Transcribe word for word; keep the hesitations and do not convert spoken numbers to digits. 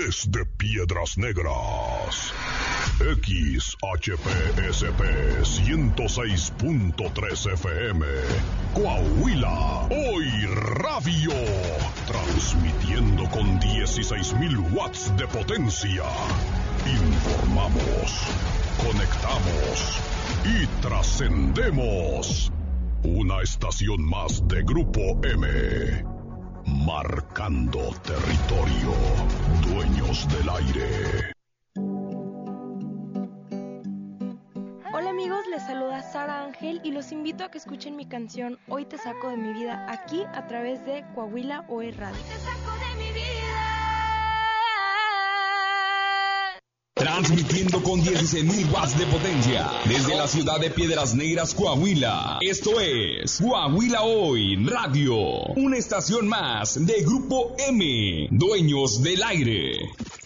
desde Piedras Negras. X H P S P ciento seis punto tres F M, Coahuila, hoy radio, transmitiendo con dieciséis mil watts de potencia. Informamos, conectamos y trascendemos. Una estación más de Grupo M, marcando territorio, dueños del aire. Hola amigos, les saluda Sara Ángel y los invito a que escuchen mi canción Hoy te saco de mi vida aquí a través de Coahuila Hoy Radio. Hoy te saco de mi vida. Transmitiendo con dieciséis mil watts de potencia desde la ciudad de Piedras Negras, Coahuila. Esto es Coahuila Hoy Radio, una estación más de Grupo M, dueños del aire.